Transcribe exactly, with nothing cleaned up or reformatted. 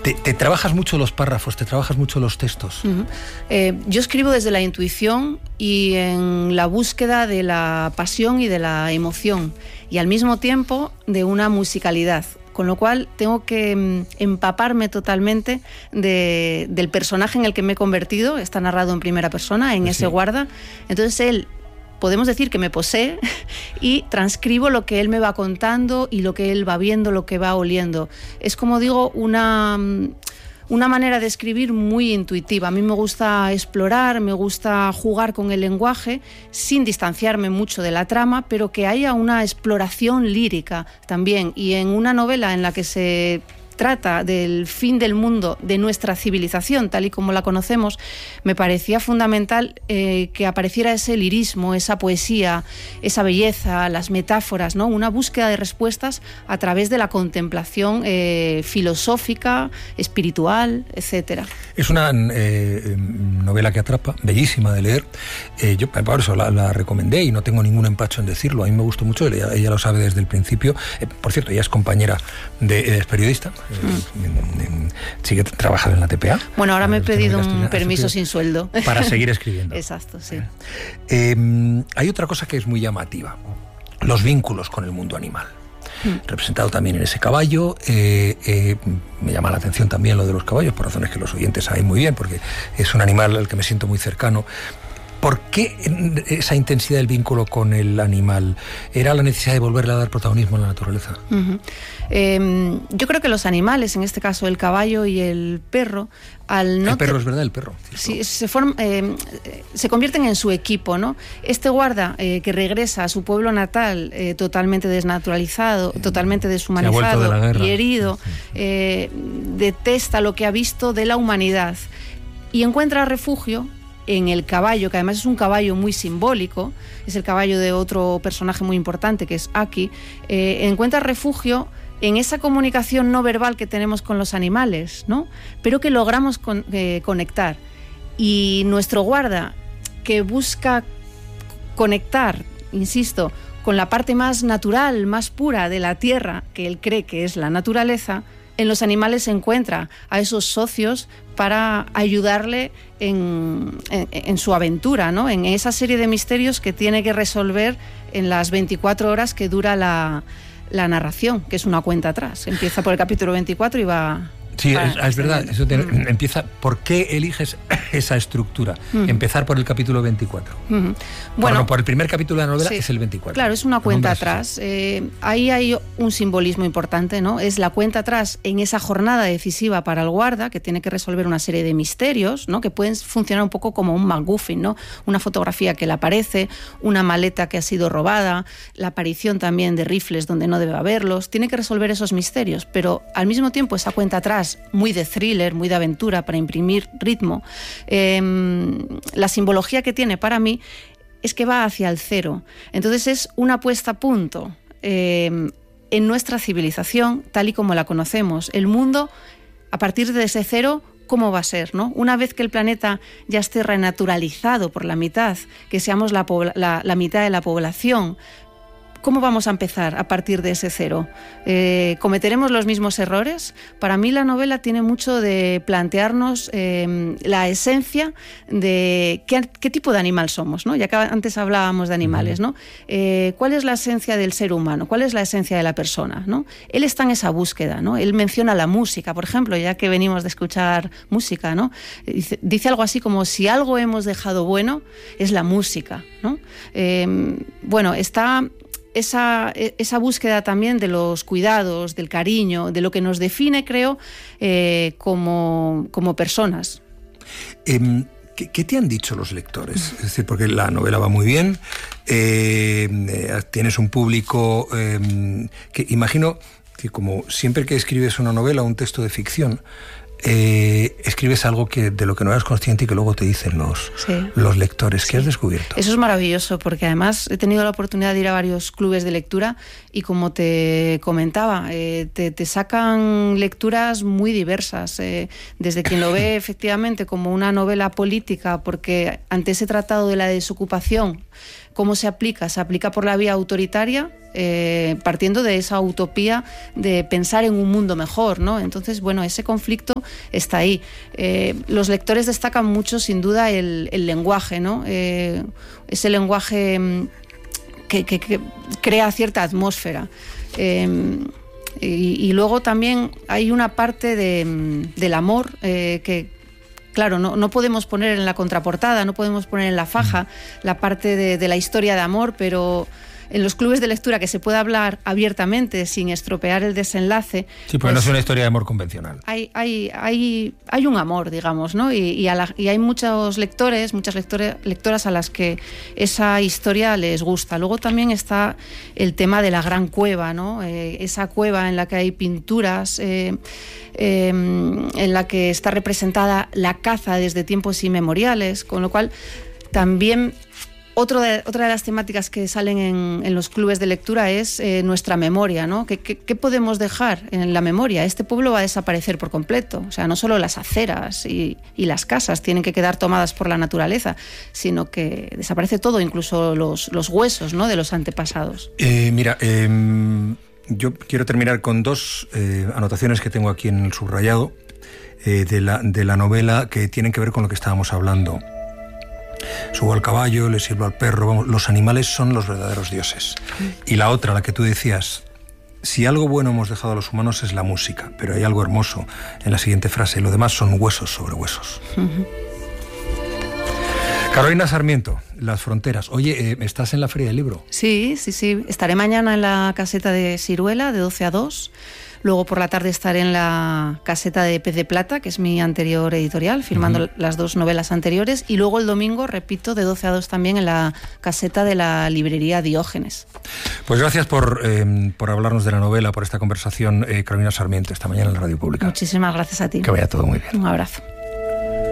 Te, te trabajas mucho los párrafos, te trabajas mucho los textos. Uh-huh. eh, yo escribo desde la intuición y en la búsqueda de la pasión y de la emoción, y al mismo tiempo de una musicalidad. Con lo cual tengo que empaparme totalmente de, del personaje en el que me he convertido. Está narrado en primera persona, en pues ese sí. guarda. Entonces él, podemos decir que me posee y transcribo lo que él me va contando y lo que él va viendo, lo que va oliendo. Es, como digo, una... una manera de escribir muy intuitiva. A mí me gusta explorar, me gusta jugar con el lenguaje sin distanciarme mucho de la trama, pero que haya una exploración lírica también. Y en una novela en la que se trata del fin del mundo, de nuestra civilización tal y como la conocemos, me parecía fundamental eh, que apareciera ese lirismo, esa poesía, esa belleza, las metáforas, ¿no? Una búsqueda de respuestas a través de la contemplación eh, filosófica, espiritual, etcétera. Es una eh, novela que atrapa, bellísima de leer. Eh, yo por eso la, la recomendé y no tengo ningún empacho en decirlo. A mí me gustó mucho, ella, ella lo sabe desde el principio. Eh, por cierto, ella es compañera de es periodista. Mm. En, en, sigue trabajando en la T P A. Bueno, ahora me he pedido un permiso sin sueldo. Para seguir escribiendo. Exacto, sí. Eh, hay otra cosa que es muy llamativa: los vínculos con el mundo animal. Mm. Representado también en ese caballo. Eh, eh, me llama la atención también lo de los caballos, por razones que los oyentes saben muy bien, porque es un animal al que me siento muy cercano. ¿Por qué esa intensidad del vínculo con el animal? ¿Era la necesidad de volverle a dar protagonismo a la naturaleza? Uh-huh. Eh, yo creo que los animales, en este caso el caballo y el perro, al no el perro te... es verdad, el perro. Sí, se, form... eh, se convierten en su equipo, ¿no? Este guarda eh, que regresa a su pueblo natal eh, totalmente desnaturalizado, eh, totalmente deshumanizado de la guerra. y herido, eh, detesta lo que ha visto de la humanidad y encuentra refugio en el caballo, que además es un caballo muy simbólico, es el caballo de otro personaje muy importante que es Aki. Eh, encuentra refugio en esa comunicación no verbal que tenemos con los animales, ¿no? Pero que logramos con, eh, conectar. Y nuestro guarda, que busca conectar, insisto, con la parte más natural, más pura de la tierra, que él cree que es la naturaleza, en los animales se encuentra a esos socios para ayudarle en, en, en su aventura, ¿no? En esa serie de misterios que tiene que resolver en las veinticuatro horas que dura la, la narración, que es una cuenta atrás. Empieza por el capítulo veinticuatro y va... Sí, es, es verdad. Eso tiene, mm. Empieza. ¿Por qué eliges esa estructura? Mm. Empezar por el capítulo veinticuatro. Mm. Bueno, bueno, por el primer capítulo de la novela sí, es el veinticuatro. Claro, es una cuenta atrás. Eh, ahí hay un simbolismo importante, ¿no? Es la cuenta atrás en esa jornada decisiva para el guarda, que tiene que resolver una serie de misterios, ¿no? Que pueden funcionar un poco como un MacGuffin, ¿no? Una fotografía que le aparece, una maleta que ha sido robada, la aparición también de rifles donde no debe haberlos. Tiene que resolver esos misterios, pero al mismo tiempo esa cuenta atrás muy de thriller, muy de aventura, para imprimir ritmo. Eh, la simbología que tiene para mí es que va hacia el cero. Entonces es una puesta a punto eh, en nuestra civilización tal y como la conocemos. El mundo, a partir de ese cero, ¿cómo va a ser, ¿no? Una vez que el planeta ya esté renaturalizado por la mitad, que seamos la, la, la mitad de la población, ¿cómo vamos a empezar a partir de ese cero? Eh, ¿Cometeremos los mismos errores? Para mí la novela tiene mucho de plantearnos eh, la esencia de qué, qué tipo de animal somos, ¿no? Ya que antes hablábamos de animales, ¿no? Eh, ¿Cuál es la esencia del ser humano? ¿Cuál es la esencia de la persona, ¿no? Él está en esa búsqueda, ¿no? Él menciona la música, por ejemplo, ya que venimos de escuchar música, ¿no? Dice, dice algo así como, si algo hemos dejado bueno, es la música, ¿no? Eh, bueno, está... Esa, esa búsqueda también de los cuidados, del cariño, de lo que nos define, creo, eh, como, como personas. Eh, ¿qué, ¿Qué te han dicho los lectores? Es decir, porque la novela va muy bien, eh, eh, tienes un público eh, que imagino que, como siempre que escribes una novela o un texto de ficción, Eh, escribes algo que de lo que no eras consciente y que luego te dicen los, sí. los lectores. ¿Qué sí. has descubierto? Eso es maravilloso, porque además he tenido la oportunidad de ir a varios clubes de lectura y, como te comentaba, eh, te, te sacan lecturas muy diversas, eh, desde quien lo ve efectivamente como una novela política, porque ante ese tratado de la desocupación ¿Cómo se aplica? Se aplica por la vía autoritaria, eh, partiendo de esa utopía de pensar en un mundo mejor, ¿no? Entonces, bueno, ese conflicto está ahí. Eh, los lectores destacan mucho, sin duda, el, el lenguaje, ¿no? Eh, ese lenguaje que, que, que crea cierta atmósfera. Eh, y, y luego también hay una parte de, del amor eh, que, claro, no, no podemos poner en la contraportada, no podemos poner en la faja la parte de, de la historia de amor, pero en los clubes de lectura que se pueda hablar abiertamente sin estropear el desenlace. Sí, porque pues, no es una historia de amor convencional. Hay, hay, hay, hay un amor, digamos, ¿no? Y, y, a la, y hay muchos lectores, muchas lectores, lectoras a las que esa historia les gusta. Luego también está el tema de la gran cueva, ¿no? Eh, esa cueva en la que hay pinturas, eh, eh, en la que está representada la caza desde tiempos inmemoriales, con lo cual también... Otro de, otra de las temáticas que salen en, en los clubes de lectura es eh, nuestra memoria, ¿no? ¿Qué, qué, ¿Qué podemos dejar en la memoria? Este pueblo va a desaparecer por completo. O sea, no solo las aceras y, y las casas tienen que quedar tomadas por la naturaleza, sino que desaparece todo, incluso los, los huesos, ¿no?, de los antepasados. Eh, mira, eh, yo quiero terminar con dos eh, anotaciones que tengo aquí en el subrayado eh, de, la, de la novela que tienen que ver con lo que estábamos hablando. Subo al caballo, le sirvo al perro, vamos, los animales son los verdaderos dioses. Y la otra, la que tú decías, si algo bueno hemos dejado a los humanos es la música, pero hay algo hermoso en la siguiente frase, lo demás son huesos sobre huesos. Uh-huh. Carolina Sarmiento, Las Fronteras. Oye, eh, ¿estás en la Feria del Libro? Sí, sí, sí. Estaré mañana en la caseta de Siruela, de doce a dos. Luego por la tarde estaré en la caseta de Pez de Plata, que es mi anterior editorial, firmando uh-huh. las dos novelas anteriores. Y luego el domingo, repito, de doce a dos también en la caseta de la librería Diógenes. Pues gracias por, eh, por hablarnos de la novela, por esta conversación, eh, Carolina Sarmiento, esta mañana en la Radio Pública. Muchísimas gracias a ti. Que vaya todo muy bien. Un abrazo.